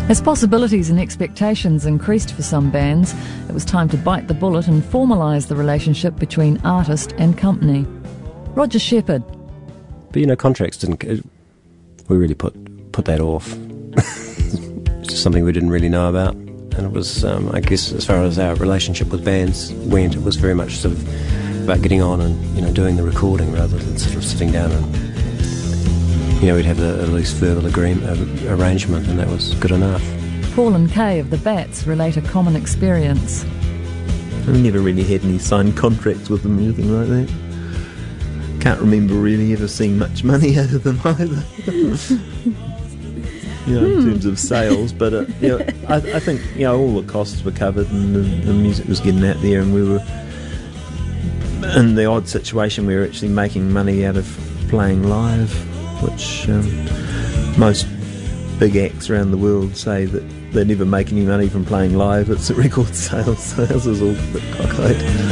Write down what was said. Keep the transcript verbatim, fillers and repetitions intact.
As possibilities and expectations increased for some bands, it was time to bite the bullet and formalise the relationship between artist and company. Roger Shepherd. But you know, contracts didn't... It, we really put put that off. It's just something we didn't really know about. And it was, um, I guess, as far as our relationship with bands went, it was very much sort of about getting on and, you know, doing the recording rather than sort of sitting down and, you know, we'd have a, at least verbal agreement, uh, arrangement, and that was good enough. Paul and Kay of the Bats relate a common experience. I never really had any signed contracts with them or anything like that. Can't remember really ever seeing much money out of them either. You know, in terms of sales, but uh, you know, I, I think, you know, all the costs were covered and the, the music was getting out there, and we were in the odd situation we were actually making money out of playing live, which um, most big acts around the world say that they never make any money from playing live. It's the record sales. Sales is all a bit cockeyed.